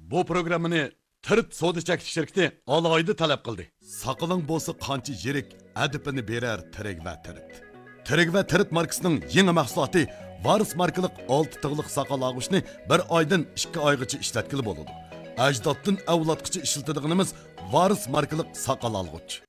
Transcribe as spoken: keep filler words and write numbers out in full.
bu programmani Tirt soda chekish shirkati alohida talab qildi. Saqaling bo'lsa qancha yirik adipini berar Tirik va Tirt. Tirik va Tirt markasining yangi mahsuloti Varis markalik olti tig'liq saqal og'ishni bir oydan ikki oygacha ishlatkili bo'ladi. Ajdoddan avlodgacha ishlatilganimiz Varis markalik saqal olg'ich.